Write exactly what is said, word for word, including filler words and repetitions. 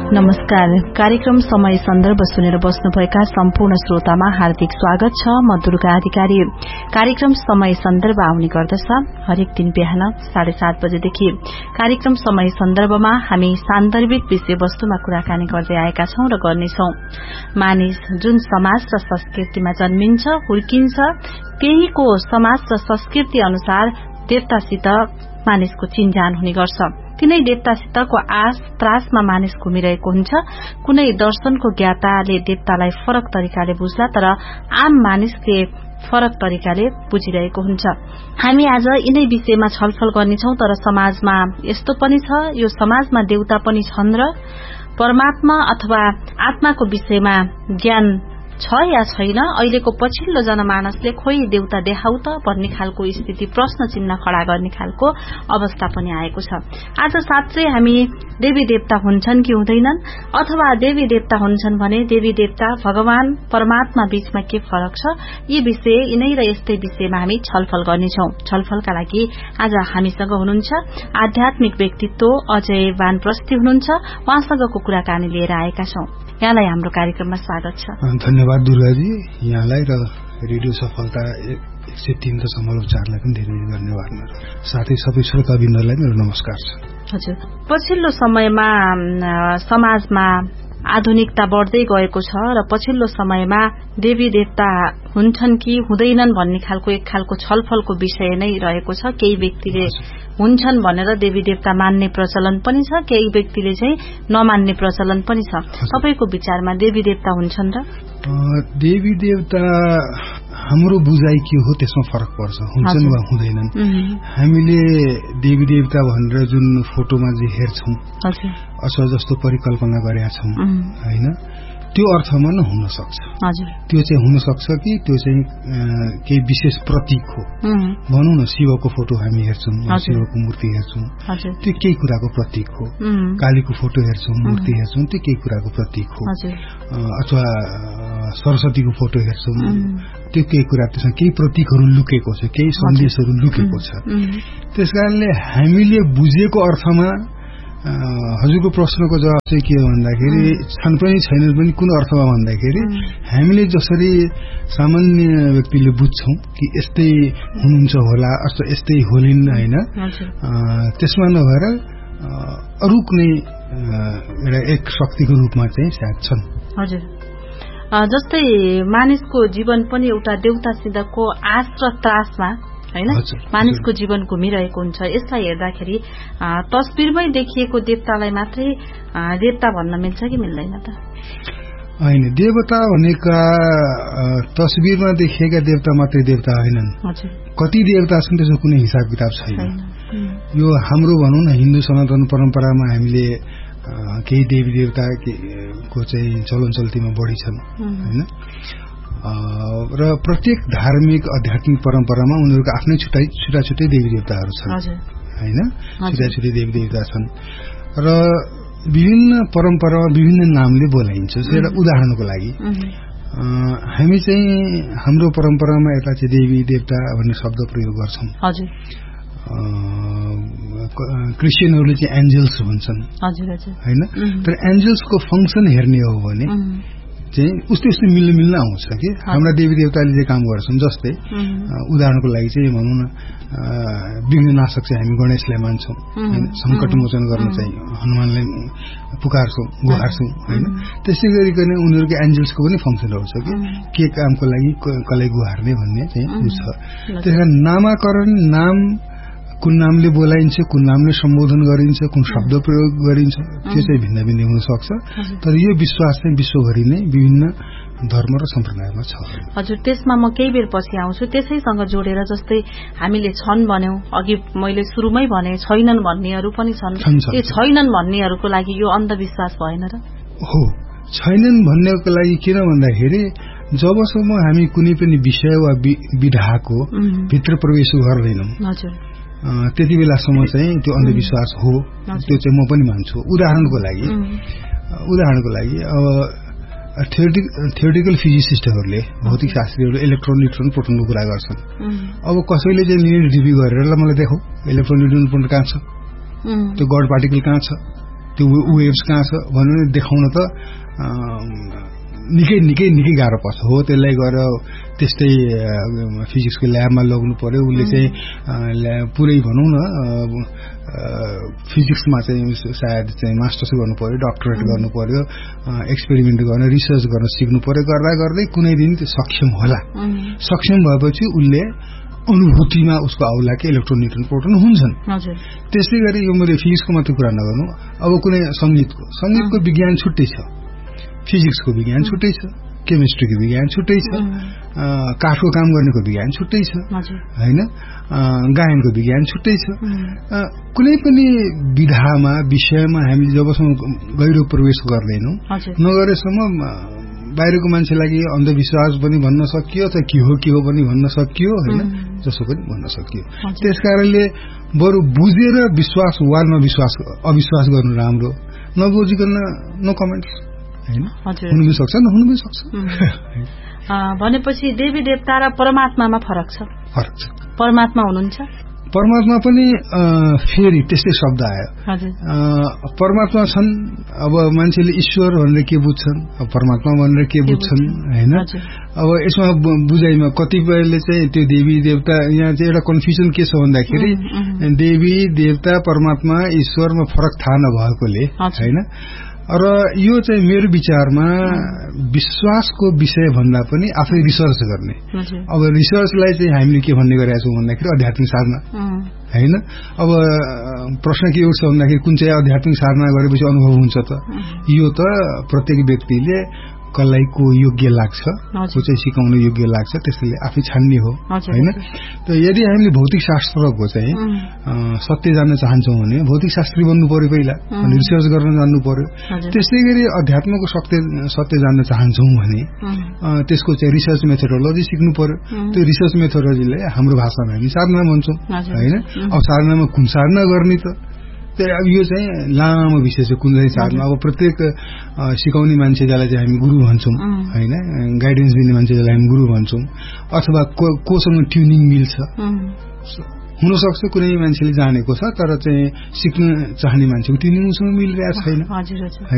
नमस्कार। कार्यक्रम समय सन्दर्भ सुनेर बस्नुभएका सम्पूर्ण श्रोतामा हार्दिक स्वागत छ। म दुर्गा अधिकारी। कार्यक्रम समय सन्दर्भ आउने गर्दछ हरेक दिन बिहान साढे सात बजेदेखि। कार्यक्रम समय सन्दर्भमा हामी सान्दर्भिक विषयवस्तुमा कुराकानी गर्दै आएका छौं र गर्नेछौं। मानिस जुन समाज र संस्कृतिमा जन्मिन्छ, हुर्किन्छ, त्यहीको समाज र संस्कृति अनुसार देवतासित मानिसको चिन्जान हुने गर्छ। तिनै देवतासितको आस त्रासमा मानिस घुमिरहेको हुन्छ। कुनै दर्शनको ज्ञाताले देवतालाई फरक तरिकाले बुझ्ला, तर आम मानिसले फरक तरिकाले बुझिरहेको हुन्छ। हामी आज यिनै विषयमा छलफल गर्नेछौं। तर समाजमा यस्तो पनि छ, यो समाजमा देवता पनि छन् र परमात्मा अथवा आत्माको विषयमा ज्ञान छ या छैन। अहिलेको पछिल्लो जनमानसले खोइ देवता देखाउ त भन्ने खालको स्थिति, प्रश्न चिन्ह खड़ा गर्ने खालको अवस्था पनि आएको छ। आज साँच्चै हामी देवी देवता हुन्छन् कि हुँदैनन्, अथवा देवी देवता हुन्छन् भने देवी देवता भगवान परमात्मा बीचमा के फरक छ, यी विषय यिनै र यस्तै विषयमा हामी छलफल गर्नेछौं। छलफलका लागि आज हामीसँग हुनुहुन्छ आध्यात्मिक व्यक्तित्व अजय वानप्रस्थी हुनुहुन्छ। उहाँसँगको कुराकानी लिएर आएका छौं। यहाँलाई हाम्रो कार्यक्रममा स्वागत छ। धन्यवाद दुर्गाजी, यहाँलाई र रेडियो सफलता एक सय तीन र समालोचकलाई पनि धेरै धेरै धन्यवाद। साथै सबै श्रोताबिन्दुलाई मेरो नमस्कार छ। हजुर, पछिल्लो समयमा समाजमा आधुनिकता बढ्दै गएको छ र पछिल्लो समयमा देवी देवता हुन्छन् कि हुँदैनन् भन्ने खालको एक खालको छलफलको विषय नै रहेको छ। केही व्यक्तिले हुन्छन् भनेर देवी देवता मान्ने प्रचलन पनि छ, केही व्यक्तिले चाहिँ नमान्ने प्रचलन पनि छ। तपाईको विचारमा देवी देवता हुन्छन् र? देवी देवता हाम्रो बुझाइ के हो त्यसमा फरक पर्छ, हुन्छन् वा हुँदैनन्। हामीले देवी देवता भनेर जुन फोटोमा जे हेर्छौं अथवा जस्तो परिकल्पना गरेका छौं हैन, त्यो अर्थमा न हुन सक्छ। त्यो चाहिँ हुन सक्छ कि त्यो चाहिँ केही विशेष प्रतीक हो। भनौं न, शिवको फोटो हामी हेर्छौं, शिवको मूर्ति हेर्छौं, त्यो केही कुराको प्रतीक हो। कालीको फोटो हेर्छौं, मूर्ति हेर्छौं, त्यो केही कुराको प्रतीक हो। अथवा सरस्वतीको फोटो हेर्छौं, त्यो केही कुरा, त्यसमा केही प्रतीकहरू लुकेको छ, केही सन्देशहरू लुकेको छ। त्यसकारणले हामीले बुझेको अर्थमा हजुरको प्रश्नको जवाब चाहिँ के हो भन्दाखेरि, छन् पनि छैनन् पनि कुन अर्थमा भन्दाखेरि, हामीले जसरी सामान्य व्यक्तिले बुझ्छौं कि यस्तै हुनुहुन्छ होला अथवा यस्तै होलिन् हैन, त्यसमा नभएर अरु कुनै एउटा एक शक्तिको रूपमा चाहिँ सायद छन्। हजुर, जस्तै मानिसको जीवन पनि एउटा देवतासितको आश र त्रासमा हैन मानिसको जीवन घुमिरहेको हुन्छ। यसलाई हेर्दाखेरि तस्बिरमै देखिएको देवतालाई मात्रै देवता भन्न मिल्छ कि मिल्दैन त? हैन, देवता भनेका तस्बिरमा देखिएका देवता मात्रै देवता हैनन्। कति देवता छन् त्यसको कुनै हिसाब किताब छैन। यो हाम्रो भनौं न हिन्दू सनातन परम्परामा हामीले केही देवी देवताको चाहिँ चलन चल्तीमा बढी छन् हैन, र प्रत्येक धार्मिक आध्यात्मिक परम्परामा उनीहरूको आफ्नै छुट्टै छुट्टा छुट्टै देवी देवताहरू छन् हैन, छुट्टा छुट्टै देवी देवता छन् र विभिन्न परम्परामा विभिन्न नामले बोलाइन्छ। एउटा उदाहरणको लागि हामी चाहिँ हाम्रो परम्परामा यता चाहिँ देवी देवता भन्ने शब्द प्रयोग गर्छौं। हजुर, क्रिस्चियनहरूले चाहिँ एन्जल्स भन्छन् हैन, तर एन्जल्सको फंक्सन हेर्ने हो भने चाहिँ उस्तै उस्तै मिल्न मिल्न आउँछ कि हाम्रा देवी देवताले जे काम गर्छन्। जस्तै उदाहरणको लागि चाहिँ भनौं न, विघ्ननाशक चाहिँ हामी गणेशलाई मान्छौं हैन, संकट मोचन गर्न चाहिँ हनुमानलाई पुकारछौं, गुहार्छौं हैन। त्यसै गरिकन उनीहरूको एन्जल्सको पनि फंक्सन हुन्छ कि के कामको लागि कसलाई गुहार्ने भन्ने चाहिँ बुझ्छ। त्यसकारण नामाकरण, नाम कुन नामले बोलाइन्छ, कुन नामले सम्बोधन गरिन्छ, कुन शब्द प्रयोग गरिन्छ, त्यो चाहिँ भिन्न भिन्न हुन सक्छ। तर यो विश्वास चाहिँ विश्वभरि नै विभिन्न धर्म र सम्प्रदायमा छ। हजुर, त्यसमा म केही बेर पछि आउँछु। त्यसैसँग जोडेर जस्तै हामीले छन् भन्यौं, अघि मैले सुरुमै भने छैनन् भन्नेहरू पनि छन्। यो छैनन् भन्नेहरूको लागि यो अन्धविश्वास भएन र? हो, छैनन् भन्नेको लागि किन भन्दाखेरि जबसम्म हामी कुनै पनि विषय वा विधाको भित्र प्रवेश गर्दैनौं त्यति बेलासम्म चाहिँ त्यो अन्धविश्वास हो। त्यो चाहिँ म पनि मान्छु। उदाहरणको लागि उदाहरणको लागि अब थियोरिटिकल फिजिसिस्टहरूले, भौतिक शास्त्रीहरूले इलेक्ट्रोन न्युट्रोन प्रोटोनको कुरा गर्छन्। अब कसैले चाहिँ लिनियर डिबी गरेर ल मलाई देखाऊ इलेक्ट्रोन न्युट्रोन प्रोटोन कहाँ छ, त्यो गड पार्टिकल कहाँ छ, त्यो वेभ्स कहाँ छ भनेर देखाउन त निकै निकै निकै गाह्रो पर्छ हो त्यसलाई गएर त्यस्तै फिजिक्सको ल्याबमा लग्नु पर्यो उसले चाहिँ पुरै भनौँ न फिजिक्समा चाहिँ सायद चाहिँ मास्टर्स गर्नु पर्यो डक्टरेट गर्नु पर्यो एक्सपेरिमेन्ट गर्न रिसर्च गर्न सिक्नु पर्यो गर्दा गर्दै कुनै दिन त्यो सक्षम होला सक्षम भएपछि उसले अनुभूतिमा उसको आउला कि इलेक्ट्रोन न्युट्रोन प्रोटोन हुन्छन् त्यसै गरी यो मैले फिजिक्सको मात्रै कुरा नगर्नु अब कुनै संगीतको संगीतको विज्ञान छुट्टै छ फिजिक्सको विज्ञान छुट्टै छ केमिस्ट्रीको विज्ञान छुट्टै छ काठको काम गर्नेको विज्ञान छुट्टै छ हैन गायनको विज्ञान छुट्टै छ कुनै पनि विधामा विषयमा हामीले जबसम्म गहिरो प्रवेश गर्दैनौं नगरेसम्म बाहिरको मान्छेलाई अन्धविश्वास पनि भन्न सकियो अथवा के हो के हो पनि भन्न सकियो हैन जसो पनि भन्न सकियो त्यसकारणले बरु बुझेर विश्वास वा नविश्वास अविश्वास गर्नु राम्रो नबुझिकन नो कमेन्ट्स हैन हुनु पनि सक्छ नहुनु पनि सक्छ भनेपछि देवी देवता र परमात्मामा फरक छ फरक छ परमात्मा हुनुहुन्छ परमात्मा पनि फेरि त्यस्तै शब्द आयो परमात्मा छन् अब मान्छेले ईश्वर भनेर के बुझ्छन् परमात्मा भनेर के बुझ्छन् हैन अब यसमा बुझाइमा कतिपयले चाहिँ त्यो देवी देवता यहाँ चाहिँ एउटा कन्फ्युजन के छ भन्दाखेरि देवी देवता परमात्मा ईश्वरमा फरक थाहा नभएकोले हैन र यो चाहिँ मेरो विचारमा विश्वासको विषय भन्दा पनि आफै रिसर्च गर्ने अब रिसर्चलाई चाहिँ हामीले के भन्ने गरेका छौं भन्दाखेरि आध्यात्मिक साधना हैन अब प्रश्न के उठ्छ भन्दाखेरि कुन चाहिँ आध्यात्मिक साधना गरेपछि अनुभव हुन्छ त यो त प्रत्येक व्यक्तिले कसलाई को योग्य लाग्छ को चाहिँ सिकाउन योग्य लाग्छ त्यसले आफै छान्ने हो हैन त यदि हामीले भौतिक शास्त्रको चाहिँ सत्य जान्न चाहन्छौं भने भौतिक शास्त्री बन्नु पर्यो पहिला अनि रिसर्च गर्न जान्नु पर्यो त्यसैगरी अध्यात्मको सत्य सत्य जान्न चाहन्छौं भने त्यसको चाहिँ रिसर्च मेथोडोलोजी सिक्नु पर्यो त्यो रिसर्च मेथोडोलोजीले हाम्रो भाषामा हामी साधना भन्छौं हैन अब साधनामा कुन साधना गर्ने त अब यो चाहिँ लामो विषय छ कुन चाहिँ साधना अब प्रत्येक सिकाउने मान्छे जसलाई चाहिँ हामी गुरु भन्छौं हैन गाइडेन्स दिने मान्छे जसलाई हामी गुरु भन्छौं अथवा कोसँग ट्युनिङ मिल्छ हुन सक्छ कुनै मान्छेले जानेको छ तर चाहिँ सिक्न चाहने मान्छेको ट्युनिङ उसँग मिलिरहेको छैन